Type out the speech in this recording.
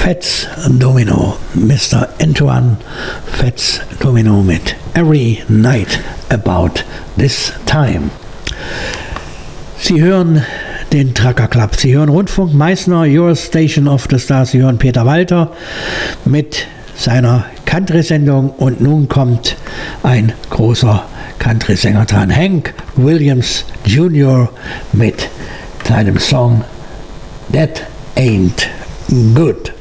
Fats Domino, Mr. Antoine Fats Domino mit Every Night About This Time. Sie hören den Trucker Club, Sie hören Rundfunk Meißner, Your Station of the Stars, Sie hören Peter Walter mit seiner Country-Sendung und nun kommt ein großer Country-Sänger dran, Hank Williams Jr. mit seinem Song That Ain't Good.